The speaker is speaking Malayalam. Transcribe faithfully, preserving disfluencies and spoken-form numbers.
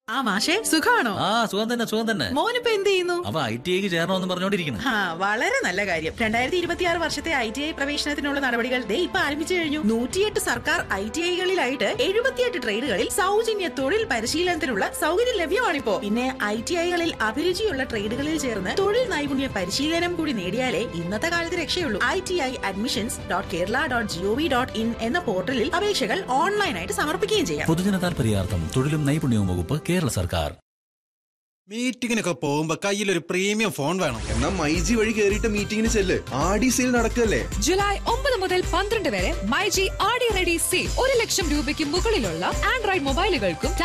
ആ മാഷെ സുഖാണോ? ആ സുഖം തന്നെ സുഖം തന്നെ. മോനിപ്പോ എന്ത് ചെയ്യുന്നു? അവ ഐ ടി ഐക്ക് ചേരണമെന്ന് പറഞ്ഞോണ്ടിരിക്കുന്നു. ആ വളരെ നല്ല കാര്യം. രണ്ടായിരത്തി ഇരുപത്തിയാറ് വർഷത്തെ ഐ ടി ഐ പ്രവേശനത്തിനുള്ള നടപടികൾ ദേ ഇപ്പൊ ആരംഭിച്ചു കഴിഞ്ഞു. നൂറ്റിയെട്ട് സർക്കാർ ഐ ടി ഐകളിലായിട്ട് എഴുപത്തിയെട്ട് ട്രേഡുകളിൽ സൗജന്യ തൊഴിൽ പരിശീലനത്തിനുള്ള സൗകര്യം ലഭ്യമാണിപ്പോ. പിന്നെ ഐ ടി ഐകളിൽ അഭിരുചിയുള്ള ട്രേഡുകളിൽ ചേർന്ന് തൊഴിൽ നൈപുണ്യ പരിശീലനം കൂടി നേടിയാലേ ഇന്നത്തെ കാലത്ത് രക്ഷയുള്ളൂ. I T I admissions dot Kerala dot G O V dot in എന്ന പോർട്ടലിൽ അപേക്ഷകൾ ഓൺലൈനായിട്ട് സമർപ്പിക്കുകയും ചെയ്യാം. പൊതുജന താൽപര്യാർത്ഥം തൊഴിലും നൈപുണ്യവും വകുപ്പ്, കേരള സർക്കാർ. മീറ്റിങ്ങിനൊക്കെ പോകുമ്പോ കയ്യിലൊരു പ്രീമിയം ഫോൺ വേണം. എന്നാ മൈജി വഴി കേറിയിട്ട് മീറ്റിംഗിന് ചെല്ല്. ആടി സെയിൽ നടക്കല്ലേ. ജൂലൈ ഒമ്പത് മുതൽ പന്ത്രണ്ട് വരെ മൈജി ആടി റെഡി സെയിൽ. ഒരു ലക്ഷം രൂപയ്ക്ക് മുകളിലുള്ള ആൻഡ്രോയിഡ് മൊബൈലുകൾക്കും